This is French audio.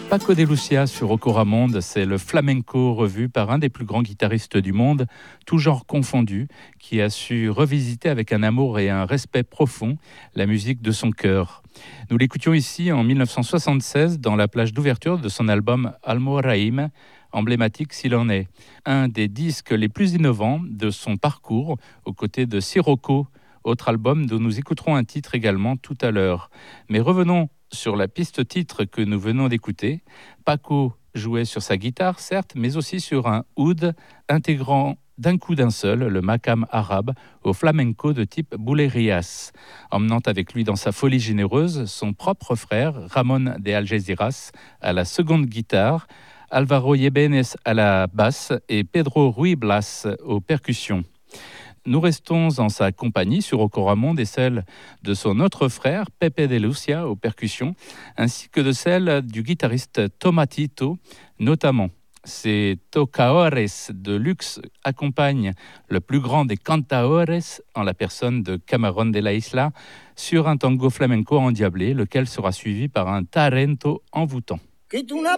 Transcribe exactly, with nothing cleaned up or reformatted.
Paco de Lucia sur Ocoramonde, c'est le flamenco revu par un des plus grands guitaristes du monde, tout genre confondu, qui a su revisiter avec un amour et un respect profond la musique de son cœur. Nous l'écoutions ici en dix-neuf cent soixante-seize dans la plage d'ouverture de son album Almoraïm, emblématique s'il en est. Un des disques les plus innovants de son parcours, aux côtés de Sirocco, autre album dont nous écouterons un titre également tout à l'heure. Mais revenons sur la piste titre que nous venons d'écouter. Paco jouait sur sa guitare, certes, mais aussi sur un oud intégrant d'un coup d'un seul le makam arabe au flamenco de type boulerias, emmenant avec lui dans sa folie généreuse son propre frère Ramon de Algeciras à la seconde guitare, Alvaro Yebenes à la basse et Pedro Ruy Blas aux percussions. Nous restons en sa compagnie sur Ocoramonde et celle de son autre frère, Pepe de Lucia, aux percussions, ainsi que de celle du guitariste Tomatito, notamment. Ces tocaores de luxe accompagnent le plus grand des cantaores, en la personne de Camarón de la Isla, sur un tango flamenco endiablé, lequel sera suivi par un tarento envoûtant. Quito una